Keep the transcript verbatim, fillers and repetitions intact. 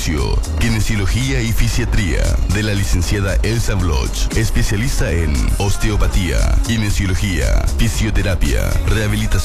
Servicio, Kinesiología y Fisiatría, de la licenciada Elsa Bloch, especialista en osteopatía, kinesiología, fisioterapia, rehabilitación